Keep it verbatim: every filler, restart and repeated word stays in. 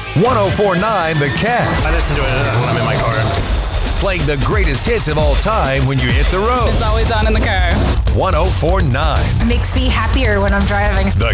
ten forty-nine The Cat. I listen to it when I'm in my car. Playing the greatest hits of all time when you hit the road. It's always on in the car. ten forty-nine Makes me happier when I'm driving. The